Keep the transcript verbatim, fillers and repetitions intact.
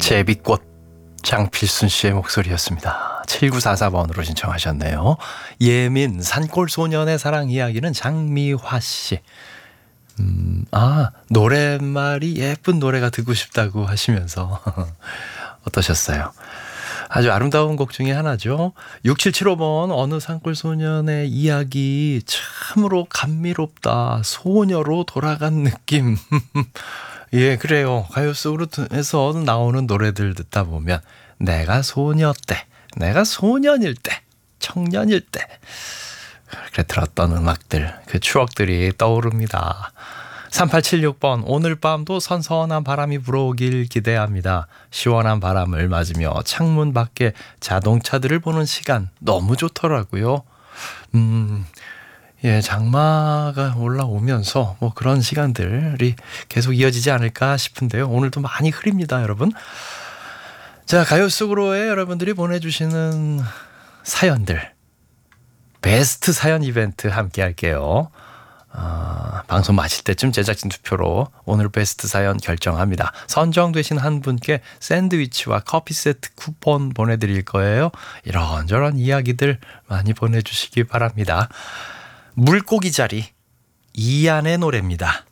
제비꽃 장필순 씨의 목소리였습니다. 칠구사사 번으로 신청하셨네요. 예민 산골 소년의 사랑 이야기는 장미화 씨. 음, 아 노랫말이 예쁜 노래가 듣고 싶다고 하시면서 어떠셨어요? 아주 아름다운 곡 중에 하나죠. 육칠칠오 번 어느 산골 소년의 이야기 참으로 감미롭다. 소녀로 돌아간 느낌. 예, 그래요. 가요 속으로에서 나오는 노래들 듣다 보면 내가 소녀 때, 내가 소년일 때, 청년일 때 그래 들었던 음악들, 그 추억들이 떠오릅니다. 삼팔칠육 번 오늘 밤도 선선한 바람이 불어오길 기대합니다. 시원한 바람을 맞으며 창문 밖에 자동차들을 보는 시간 너무 좋더라고요. 음... 예, 장마가 올라오면서 뭐 그런 시간들이 계속 이어지지 않을까 싶은데요. 오늘도 많이 흐립니다, 여러분. 자, 가요 속으로의 여러분들이 보내주시는 사연들, 베스트 사연 이벤트 함께 할게요. 어, 방송 마칠 때쯤 제작진 투표로 오늘 베스트 사연 결정합니다. 선정되신 한 분께 샌드위치와 커피 세트 쿠폰 보내드릴 거예요. 이런저런 이야기들 많이 보내주시기 바랍니다. 물고기 자리 이안의 노래입니다.